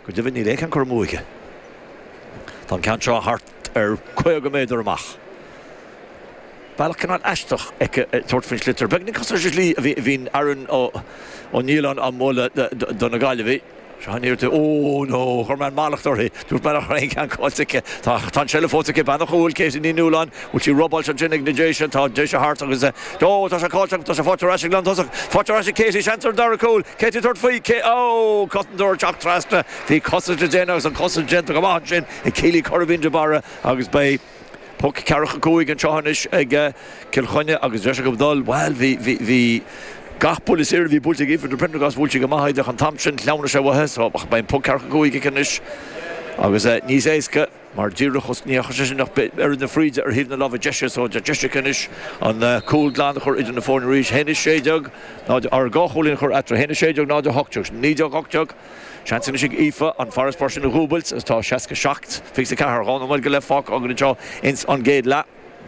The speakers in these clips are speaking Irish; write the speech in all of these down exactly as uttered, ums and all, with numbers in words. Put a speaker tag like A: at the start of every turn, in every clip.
A: go dibh ní lécan chu múige. Tá ceantrá hart ar chuig go méidir amach. Bail canál eisteach ag tuairt fin slitar. Beag ní cosar lí a bhín Aaron ó Nílan an móla donna gáile bhí. Sean here to oh no Herman Malachtorhi to better rank and Kosike Tan Shelafotike Banachul case in Newland which you rub also Jinig Nation to Desha Hart was a oh there's a culture there's a Fortrashik land there's a Fortrashik Casey Shantor Daracul Katie third free K oh Cotton Door Jack Trasta the Costa Genos and Costa Gent go on Jin a Keely Corvin Jabara August Bay Puck Carachacoig and Chahanish ag Kilchonia August Jessica Abdul well the the Gach police here the bulletin give for the Prendergast bulletin gemacht der Thompson Laune Shawa so mach beim Puck Carachacoig kenish August ní éisce mar díirechos ní chos nach ar na fríide ar híomh na lábh deise so de deise kenish an cool glán chur idir na fórna ríis henna séideag ná ar gácholín chur atra henna séideag ná de hochtteach ní de hochtteach Chansin sig Ifa an Forest Portion of Rubels as tá seaca seacht fix a car on bhfuil go le fág an go ins an géad le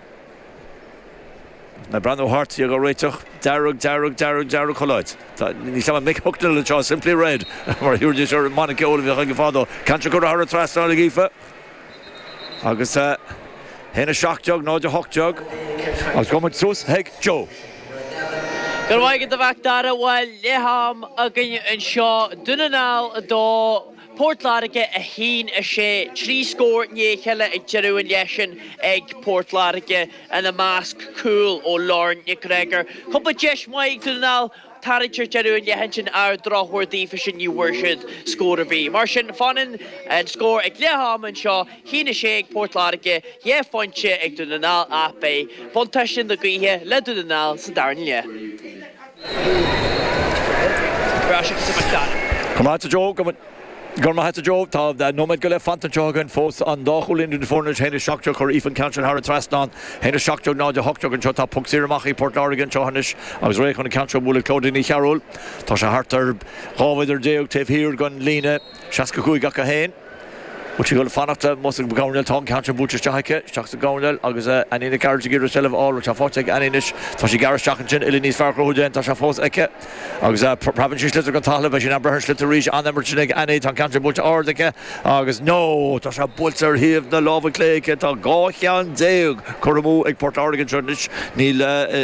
A: na Brando Hart you go réiteach darug darug darug darug choláid ní sam mic hochtal le tá simply red mar hiúr dis ar Monica Oliver go fádo can't go ar tras na Ifa agus henna seachtteag ná de hochtteag agus go mit sus heig Joe
B: Gurhaige de bhacht dara bhfuil leham a gine an seo dunanál dó Portlaige a hín a sé trí scór nécheile ag jeúin leisin ag Portlaige an a másc cool ó Lorne Nicgregor. Chumpa deis maig dunanál Taridir jeúin leihin sin ar drochhuirdaí fa sin new worshid scór a bhí. Mar sin fanin an scór ag leham an seo hín a sé ag Portlaige é fointe ag dunanál a bé. Fonta sin do gaithe le dunanál sa darn le.
A: Come on to Joe, come on. Gorma hat a job tá da nomad go le fantan jogan fós an dáchúlinn den fórnage henna seachtteach chu even country har a trastan henna seachtteach ná de hochtteach an tá puck siramach í Port Oregon Johannes agus réich an country bula Claudine Charol tá se hartar hávidir déog tef hir gon líne seaca chuig gacha héin which you go fanachta must be going to tongue country butcher jacket shocks going agus an in the carriage gear self all which I thought take anish so she garage jacket Illinois far road and tasha fos eke agus province slitter gon tala but she number her slitter reach on them chinig ani tongue country butcher or the agus no tasha bulter here the love clay ke ta gochian deug kormu ag Port Oregon churnish nil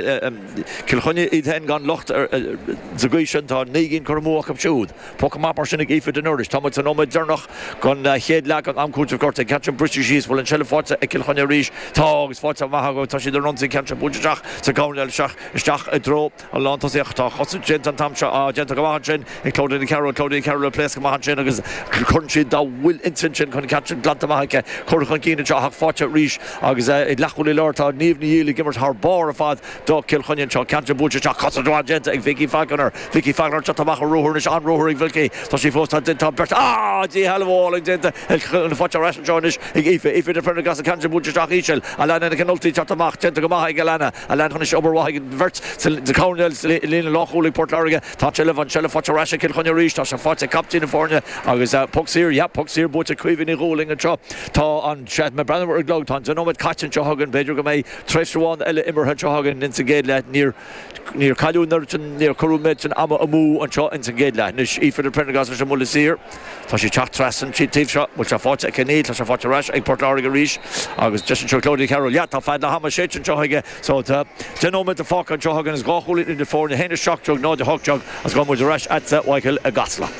A: kilchoni iden gan locht zugation ta negin kormu up shoot pokemon personic if the nourish thomas no med noch gon head am coach of course catch British will and Forza Ekilchone Rish Togs Forza Mahago Tashi the runs in catch Bujach so Gaunel Shach Stach a draw a lot of Zechta Hosset Gent and Tamsha Gent Gawanchin including the Carol Claudia Carol place Gawanchin because country that will intention can catch Glantamaka Korkina Jahak Forza Rish agus it Lachuli Lorta Nivni Yili Gimmers Harbor Fad Dog Kilchonian Chak catch Bujach Hosset Gent Vicky Falconer Vicky Falconer Chatamaha Rohorish on Rohori Vilki Tashi Fosta Dent Bert ah the hell of all Dent the Forza Russian Jonish if if the Prendergast Country Butchach Ichel Alana can ulti Chatamach Gent Gamaha Galana Alan Honish Oberwahig Verts the Cornell Lina Lochuli Port Oregon Touch eleven Chella Forza Russia Kilconia Rish Tasha Forza Captain in Fornia agus Pucks here yeah Pucks here Butcher Quivini rolling and chop Ta on Chat my brother were glog tons no with Catchin Johagan Pedro Gamay Trace one Ella Immerhead Johagan in Sagedla near near Kalu Nurton near Kurumets and Amma Amu and shot in Sagedla Nish if the Prendergast Mulis here Tashi Chat Trassen Cheat Thief shot which I fought a Canadian Tasha Forza Rush ag Port Oregon Rish agus just in Claudia Carol yeah ta fad na hama shech Johagan so ta Genom the Falk and Johagan is gohul in the four the Henna shock jog no the hawk jog as gone with the rush at that Michael Agasla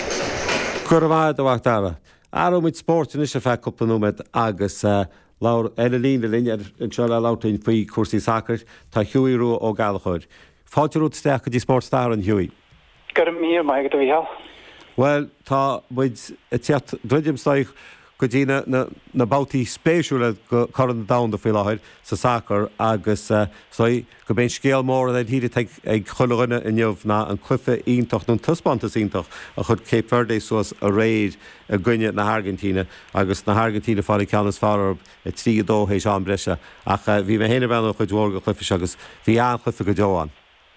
C: Curva the Wachtara Aro mit sport in the fact couple no met agus Laur Edeline the linear in Chola Lautin free Kursi Sacre ta Huey Ro o Galchod Fought root stack the sports star and Huey
D: Got me my get we
C: Well tá with it's yet Dwidjim Stoich Godina na na bouty spatial current down the fill sa soccer agus so go ben scale more that he take ag chulurne in jov na an cliffe iontoch non tuspanta iontoch a chud Cape Verde soas a raid a gunne na Argentina agus na Argentina fáil canas far et tí dó hééis an brese ach vi me héna ben chud dwar cliffe agus vi an cliffe go joan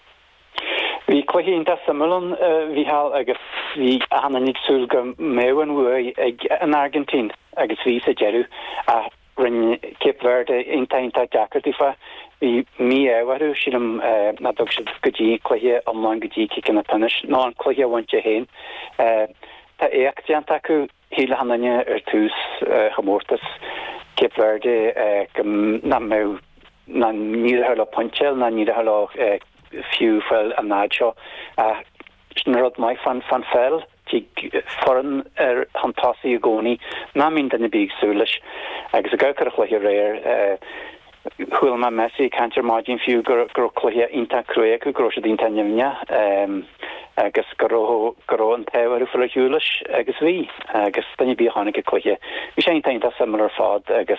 D: Vi clehin das samulon vi hal agus vi hanna nig sulga mewan wy ag an Argentin agus vi sa jeru a rin Cape Verde intainta jakartifa vi mi ewaru shilam na dog shid gaji clehi online gaji kikin a punish non clehi want je hen tá éachtaíon acu híle hanne ar túús chamórtas Cape Verde na mé na ní le ponchel na ní le fiúfuil a náidseo a rud mai fan fan fel tí foran ar hantáí a gcónaí ná mín denna bíagsúlais agus a gaicar a chluhi réir chuil ma Messi cantar mágin fiú gur gur chluhi inta crué acu gro dínta nemne agus go go an teharú fu hiúlas agus bhí agus danne bí hánig go chluhi. Bhí sé tainta sam ar fád agus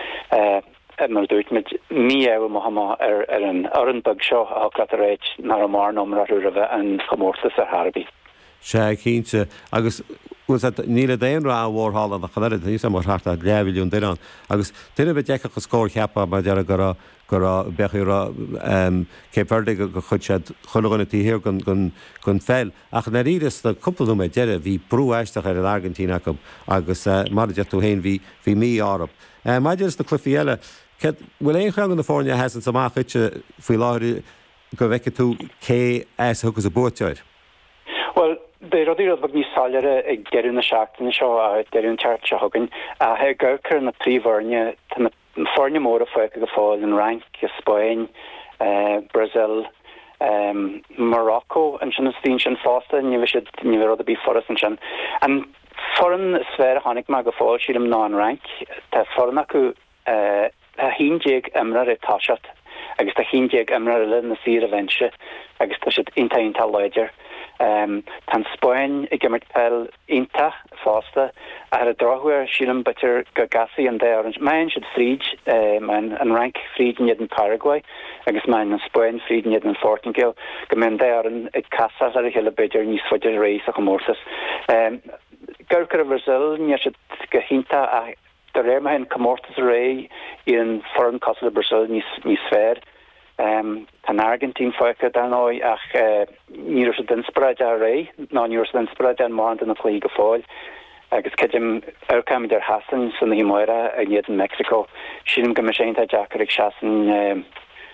D: mar dúirt mit mí eh Mohammed ar ar an ar an bug seo a glat a réit nar a mar nómara a bheith an chamórtas a Harbí.
C: sé cínte agus níle déon rá bhórhála a chair ní sem mar hart a lebilún déán agus duine bit decha go scóir cheappa ba dear go go beú Cape Verde go chud chulaganna tíhir gon gon gon fel ach na riras na cúplaú me deire hí brúeisteach ar an Argentína agus mar de tú héin hí hí mí árap. Maidir is na clufiile bhfuil éon chuang an na fórne hesan samach chute faoi láir go bheice tú cé as thugus a búteir.
D: Well, Bé rodí rud ní sáire ag geún na seachtain seo a deún teart se hagann a he gacur na tríhharne na fórne móra foiice go fáil an rank i Spáin, Brazil, um, Morocco an sin tín sin fásta ní bhí ní bhí rud a bí forras an sin. An foran sfér hánig me go fáil siad am ná an rank tá foran acu a híéag imra i táisiat agus tá híéag imra le na sí a bhaintse agus tá siad inta inta leidir. Um, Tá Spáin i gimmert pel inta fásta a ar a drohuiir sílam bitir go gasí an dé orange. Main siad fríd um, an, an rank frídin iad in Paraguay agus main an Spáin frídin iad in Fortingale go min dé oran ag casa ar a heile bidir níos fuidir rééis a chomórsas. Um, Gurcar a Brazil ní siad go hinta a do réir ma hen comórtas ré í an foran cosla Brazil níos níos sfér. Um, Tá Argentín foiice danóid ach uh, ní se dinspraid a ré ná ní dinspraid an má an na clí go fáil agus ceidim arcam ar hasan san na himóra a níiad in Mexico sílim go me sénta Jackar ag seasan um,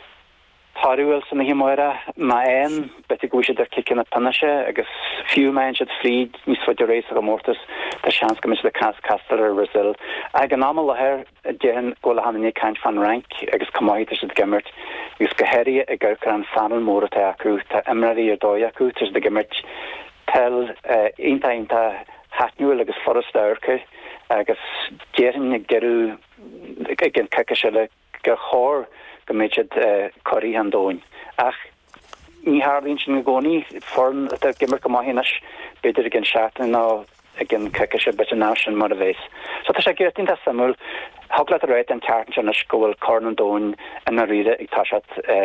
D: Tarúil san na himóra má ein beti go sé ar kicin na panise agus fiú main siad fríd níos fuidir rééis a go mórtas tá seans go mis le cas castar ar Brazil ag an aml lehéir déan go le hanna caint fan rank agus comáid siad gimmert agus gohéirí a gurcar an fanal móra tá acu tá imraí ar dói acu tis de gimmert tel inta inta hatniúil agus forrastáirce agus déan ag geú gin ceice se le go chóir go méid choí an dóin ach ní hálín sin gcónaí form a gimmer go maihinas beidir gin seaachtain ná gin ceice se bit ná sin mar a bhééis. So tá sé ggéirtín tá samú hagla a réit an teartan sin na scóil corn an dóin in na riide ag táisiat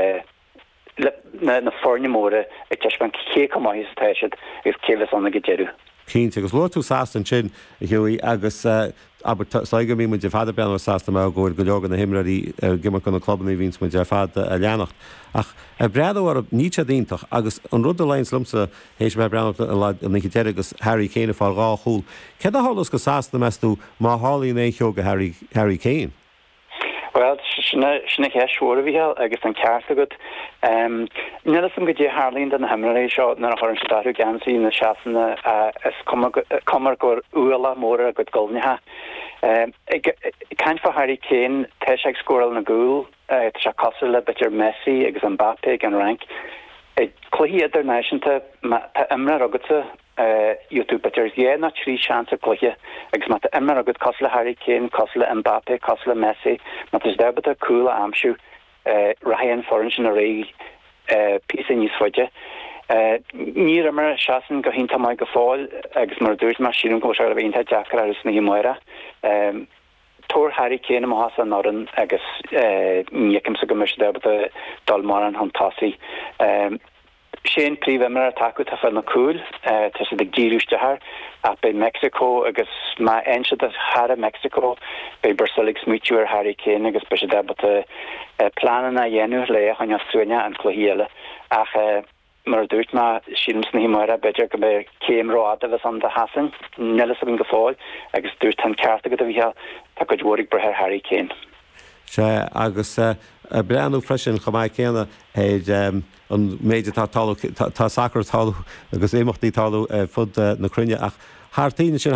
D: na na fórne móra ag teisban ché go maihís téisiid gus céhlas anna go déirú.
C: Cínte agus lu tú sástan sin hiúí agus saige mí mu de fada bean sásta me ggóir go legan na himraí gimar chun na clubbanna víns mu de fada a leannacht ach breadhar níte díntaach agus an rud a lein slumsa hééis me brean nitéire agus Harry Kane fá rá chúl. Ce a hálas go sásta meú má hálíí é cheo go Harry Kane?
D: Well, sinna heisiúra bhíhel agus an cearta go Nela sam go dé Harlín den na himraí seo nar a chuann staú gansaí na seasanna is cumar gur uala móra a go golnethe. Caint fa Harry Kane teis ag scóil na gúil tá se cosir le bitir Messi agus an Mbappé an rank. Chluí idirnáisinta tá imra agata YouTube bitir dhé na trí seansa chluiche agus má imra agad cos le Harry Kane, cos le Mbappé, cos le Messi, má is debata coolla amsú rahéan foran sin a ré písa níos foiide. Ní mar seasan go hinnta mai go fáil agus mar dúirt mar síún go se a bhéonnta Jackar agus na himóra. Tóir Harry Kane am has an noran agus nícim sa go mis debata dal mar an hantásaí. Séan príomhimar a taú tá fel na cúil tá sé ag díúiste haar a bei Mexico agus má einse a Har Mexico bei Brasilig smúú ar Harry Kane agus be sé debata planan a dhéanú le an suine an chluhéile ach mar dúirt má síms na himóra beidir go be céimráda bheits an de hasan nelas a go fáil agus dúirt an cearta go a bhíhel tá go dúirigh brethir Harry Kane.
C: Se agus breanú freisin chomáid céanna héid an méidir tá sacr talú agus éachtaí talú fud na crunne ach Hartíine sin